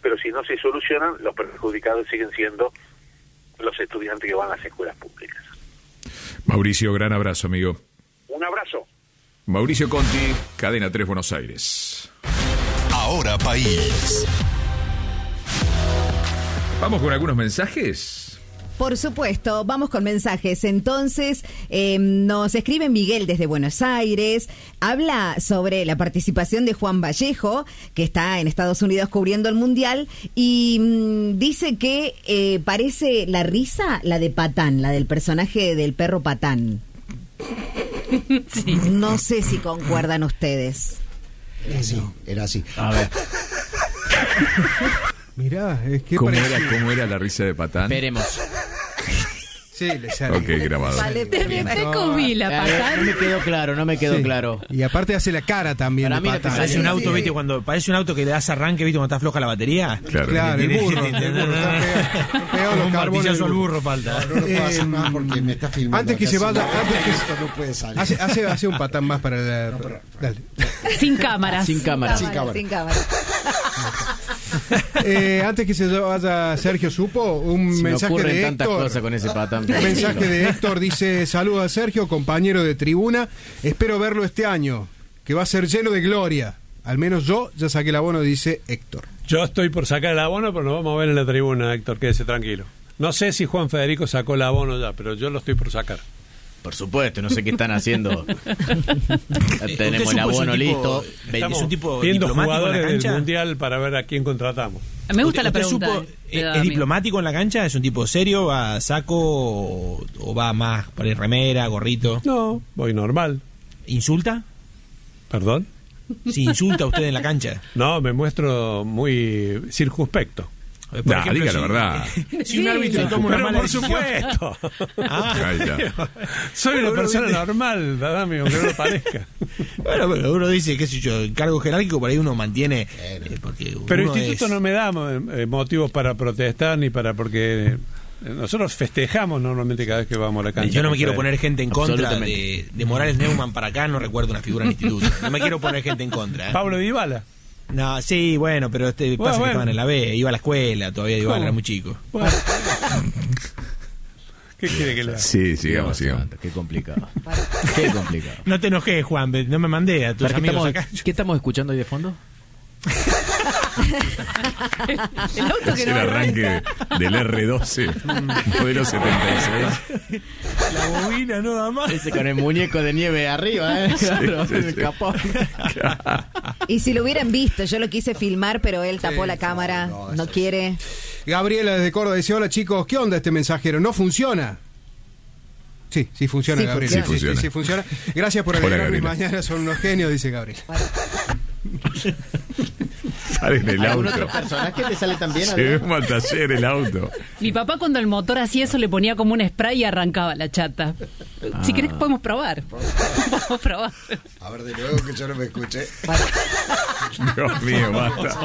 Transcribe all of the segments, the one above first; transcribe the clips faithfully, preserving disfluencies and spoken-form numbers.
pero si no se solucionan, los perjudicados siguen siendo los estudiantes que van a las escuelas públicas. Mauricio, gran abrazo, amigo. Un abrazo. Mauricio Conti, Cadena tres, Buenos Aires. Ahora País. Vamos con algunos mensajes. Por supuesto, vamos con mensajes. Entonces, eh, nos escribe Miguel desde Buenos Aires, habla sobre la participación de Juan Vallejo, que está en Estados Unidos cubriendo el Mundial, y mmm, dice que eh, parece la risa la de Patán, la del personaje del perro Patán. Sí. No sé si concuerdan ustedes. Era así, era así. A ver. Mirá, es que ¿Cómo parece... era, ¿Cómo era la risa de Patán? Veremos. Sí, le sale. Ok, grabado. Vale, Te comí la Patán. No me quedó claro, no me quedó Sí. claro. Y aparte hace la cara también. Para de mí no te Patán. sale. Parece un auto, ¿viste? Cuando parece un auto que le das arranque, ¿viste? Cuando está floja la batería. Claro. Claro, el Tiene- burro. tiene- El burro está pegado, pegado Como los un carbones martillazo del al burro. burro falta. No, no lo puedo hacer Eh, más porque me está filmando. antes que acá, se si vaya- no, antes que- esto no puede salir. Hace, hace, hace un patán más para la... No, pero- Dale. Sin cámaras. Sin cámara. Sin cámara. Sin cámara. Eh, antes que se vaya Sergio Supo, un Se me mensaje ocurren de tantas Héctor. cosas con ese Patán. Un mensaje de Héctor dice: saludos a Sergio, compañero de tribuna. Espero verlo este año, que va a ser lleno de gloria. Al menos yo ya saqué el abono, dice Héctor. Yo estoy por sacar el abono, pero nos vamos a ver en la tribuna, Héctor, quédese tranquilo. No sé si Juan Federico sacó el abono ya, pero yo lo estoy por sacar. Por supuesto, no sé qué están haciendo. Ya tenemos Usted el supo, es un abono tipo- listo. Es un tipo viendo diplomático en jugadores la del cancha. Mundial para ver a quién contratamos. Me gusta la ¿Usted pregunta. supo, eh, eh, de ¿Es amigo. diplomático en la cancha? ¿Es un tipo serio? ¿Va a saco o, o va más por ahí remera, gorrito? No, voy normal. ¿Insulta? ¿Perdón? ¿Si insulta usted en la cancha? No, me muestro muy circunspecto. Por Nah, ejemplo, diga si- la verdad. Si un árbitro toma una Pero mala por decisión... supuesto. Ah, Ahí está. Soy una Uno persona dice- normal, ¿verdad, amigo? Que no lo parezca. bueno, bueno, uno dice, qué sé yo, el cargo jerárquico por ahí uno mantiene... eh, porque Pero el uno instituto es- no me da eh, motivos para protestar ni para porque eh, nosotros festejamos normalmente cada vez que vamos a la cancha. Yo no me quiero Ustedes. poner gente en contra Absolutamente. de, de Morales Neumann para acá, no recuerdo una figura en el instituto. No me quiero poner gente en contra. ¿eh? Pablo Dybala. No, sí, bueno, pero este Bueno, pasa que bueno. estaban en la B, iba a la escuela, todavía Dybala ¿Cómo? era muy chico. Bueno. ¿Qué quiere que le haga? Sí, sigamos, Dios sigamos. santo, qué complicado. Qué complicado. No te enojes, Juan, no me mandé a tus ¿Para qué, amigos estamos, acá. ¿Qué estamos escuchando ahí de fondo? El auto que Es no el arranca. arranque del erre doce, modelo setenta y seis. La bobina no da más. Ese con el muñeco de nieve arriba, ¿eh? Claro, sí, el sí. capó. Y si lo hubieran visto, yo lo quise filmar, pero él tapó la cámara, no, no eso- quiere. Gabriela desde Córdoba dice: hola chicos, ¿qué onda este mensajero? ¿No funciona? Sí, sí funciona, Sí Gabriela. funciona. Sí funciona. sí funciona. Gracias por Hola, alegrarme Gabriela. mañana, son unos genios, dice Gabriela. Sale en el ¿Algún auto. otro personaje te sale también? Se ve como al taller el auto. Mi papá cuando el motor hacía eso le ponía como un spray y arrancaba la chata. Si querés podemos probar. Podemos probar. A ver, de nuevo que yo no me escuché. Dios mío, basta.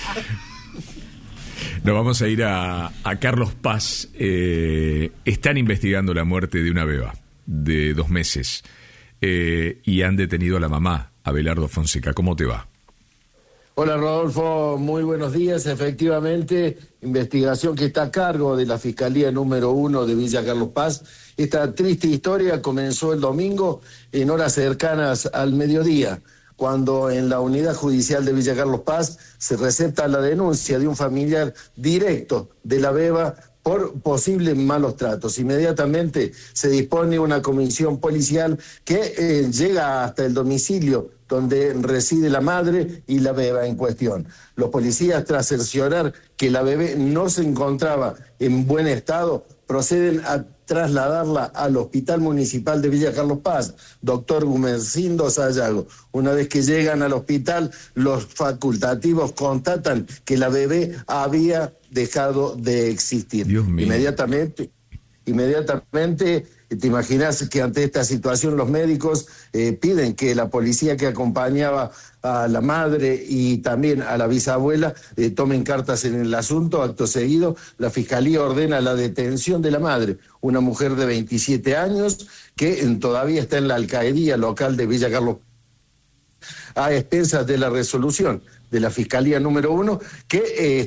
Nos vamos a ir a, a Carlos Paz. Eh, están investigando la muerte de una beba de dos meses eh, y han detenido a la mamá, Abelardo Fonseca. ¿Cómo te va? Hola Rodolfo, muy buenos días. Efectivamente, investigación que está a cargo de la Fiscalía número uno de Villa Carlos Paz. Esta triste historia comenzó el domingo en horas cercanas al mediodía, cuando en la unidad judicial de Villa Carlos Paz se recepta la denuncia de un familiar directo de la beba por posibles malos tratos. Inmediatamente se dispone una comisión policial que eh, llega hasta el domicilio donde reside la madre y la beba en cuestión. Los policías, tras cerciorar que la bebé no se encontraba en buen estado, proceden a trasladarla al Hospital Municipal de Villa Carlos Paz, doctor Gumercindo Sayago. Una vez que llegan al hospital, los facultativos constatan que la bebé había dejado de existir. Dios mío. Inmediatamente, inmediatamente, te imaginas que ante esta situación los médicos eh, piden que la policía que acompañaba a la madre y también a la bisabuela eh, tomen cartas en el asunto. Acto seguido, la Fiscalía ordena la detención de la madre, una mujer de veintisiete años que eh, todavía está en la alcaldía local de Villa Carlos, a expensas de la resolución de la Fiscalía número uno, que eh,